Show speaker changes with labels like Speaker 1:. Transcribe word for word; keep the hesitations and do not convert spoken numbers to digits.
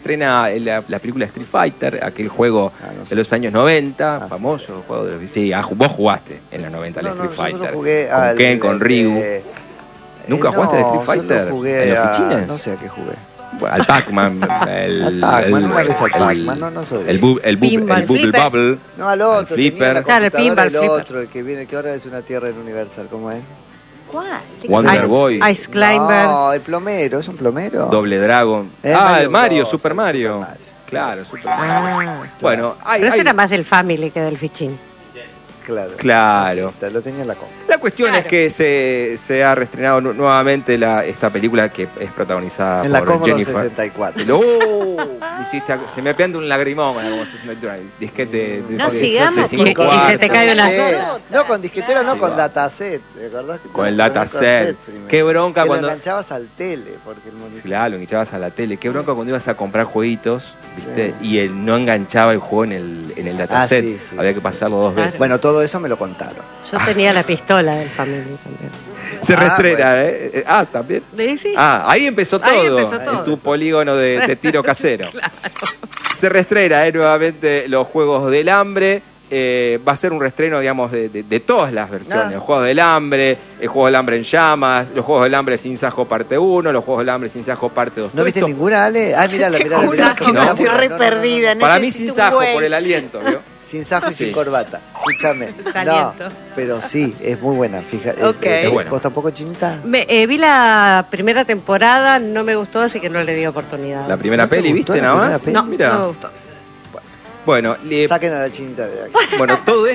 Speaker 1: estrena la, la película Street Fighter, aquel juego ah, no sé. de los años noventa, ah, famoso sí, sí. juego de los... Sí, ah, vos jugaste en los noventa al no, Street no, Fighter.
Speaker 2: Jugué
Speaker 1: con
Speaker 2: al,
Speaker 1: Ken, con Ryu.
Speaker 2: De...
Speaker 1: ¿Nunca
Speaker 2: eh,
Speaker 1: jugaste
Speaker 2: no,
Speaker 1: al Street Fighter?
Speaker 2: Jugué
Speaker 1: ¿En los
Speaker 2: a...
Speaker 1: fichines?
Speaker 2: No sé a qué jugué.
Speaker 1: Bueno, al Pac-Man. El,
Speaker 2: al Pac-Man,
Speaker 1: el,
Speaker 2: no me parece al
Speaker 1: el,
Speaker 2: Pac-Man, no, no soy.
Speaker 1: El, bu, el, bu,
Speaker 3: Pinball,
Speaker 1: el Bubble
Speaker 3: flipper.
Speaker 1: Bubble.
Speaker 2: No, al otro,
Speaker 1: el
Speaker 2: tenía la
Speaker 3: claro, el pinball,
Speaker 2: el
Speaker 3: flipper.
Speaker 2: otro, el que viene, que ahora es una tierra en Universal, ¿cómo es?
Speaker 3: ¿Cuál?
Speaker 1: Wonder
Speaker 3: Ice,
Speaker 1: Boy.
Speaker 3: Ice Climber.
Speaker 2: No, el plomero, ¿es un plomero?
Speaker 1: Doble Dragon.
Speaker 2: Eh,
Speaker 1: ah,
Speaker 2: Mario
Speaker 1: el Mario,
Speaker 2: Bros,
Speaker 1: Super Mario.
Speaker 2: Super Mario.
Speaker 1: Claro, Super Mario.
Speaker 3: Ah,
Speaker 1: bueno, hay,
Speaker 3: pero eso
Speaker 1: hay...
Speaker 3: era más del Family que del fichín.
Speaker 2: Claro.
Speaker 1: Claro.
Speaker 2: Te lo tenía en la compra.
Speaker 1: La cuestión
Speaker 3: Claro.
Speaker 1: es que se, se ha reestrenado nu- nuevamente la, esta película que es protagonizada
Speaker 2: En la
Speaker 1: por
Speaker 2: Commodore
Speaker 1: Jennifer.
Speaker 2: sesenta y cuatro.
Speaker 1: ¡No! Me hiciste, se me pianta un lagrimón con la Commodore sesenta y cuatro. Disquete de, de,
Speaker 3: No
Speaker 1: de-
Speaker 3: sigamos,
Speaker 1: de
Speaker 3: porque-
Speaker 1: cinco
Speaker 3: y se
Speaker 1: cuartos.
Speaker 3: te cae una
Speaker 2: Eh,
Speaker 3: sola.
Speaker 2: No con disquetera, no
Speaker 1: Sí,
Speaker 2: con
Speaker 1: va.
Speaker 2: dataset. ¿Te acordás? Que
Speaker 1: Con el
Speaker 2: tenías que
Speaker 1: dataset.
Speaker 2: poner cassette primero?
Speaker 1: Qué bronca
Speaker 2: que
Speaker 1: cuando...
Speaker 2: lo enganchabas al tele, porque el monitor...
Speaker 1: Claro, lo enganchabas a la tele. Qué bronca cuando ibas a comprar jueguitos, ¿viste? Sí. Y él no enganchaba el juego en el, en el dataset.
Speaker 2: Ah, sí, sí.
Speaker 1: Había que pasarlo dos
Speaker 3: Claro.
Speaker 1: veces.
Speaker 2: Bueno, todo eso me lo contaron.
Speaker 3: Yo tenía la pistola del Family también.
Speaker 1: Se
Speaker 2: Ah,
Speaker 1: reestrena,
Speaker 2: bueno.
Speaker 1: ¿eh? Ah, también.
Speaker 3: ¿Sí? Sí.
Speaker 1: Ah, ahí empezó todo.
Speaker 3: Ahí empezó todo.
Speaker 1: En tu polígono de, de tiro casero.
Speaker 3: Claro.
Speaker 1: Se reestrena eh, nuevamente los Juegos del Hambre. Eh, va a ser un reestreno, digamos, de, de, de todas las versiones.
Speaker 2: Ah.
Speaker 1: Los Juegos del Hambre, el Juego del Hambre en llamas, los Juegos del Hambre sin Sajo parte uno, los Juegos del Hambre sin Sajo parte dos.
Speaker 2: ¿No viste ninguna, Ale? Ah, mirala, mirala.
Speaker 3: Sin
Speaker 2: mirala.
Speaker 3: Sajo,
Speaker 1: me
Speaker 3: estoy re perdida.
Speaker 1: Para mí
Speaker 3: necesito
Speaker 1: sin
Speaker 3: un
Speaker 1: Sajo,
Speaker 3: Waze.
Speaker 1: por el aliento, ¿vio?
Speaker 2: Sin sajo y
Speaker 1: Sí.
Speaker 2: sin corbata. Escúchame. No,
Speaker 3: Saliento.
Speaker 2: pero sí, es muy buena, fíjate.
Speaker 3: Ok.
Speaker 2: Eh, eh,
Speaker 1: Es buena.
Speaker 2: ¿Vos tampoco, Chinita?
Speaker 3: Me, eh, vi la primera temporada, no me gustó, así que no le di oportunidad.
Speaker 1: La primera
Speaker 2: ¿No te
Speaker 1: peli,
Speaker 2: gustó
Speaker 1: ¿viste
Speaker 2: la
Speaker 1: nada
Speaker 2: primera
Speaker 1: más?
Speaker 2: peli?
Speaker 3: No,
Speaker 1: Mirá.
Speaker 3: no me gustó.
Speaker 1: Bueno, le-
Speaker 2: Saquen a la Chinita de aquí.
Speaker 1: bueno, todo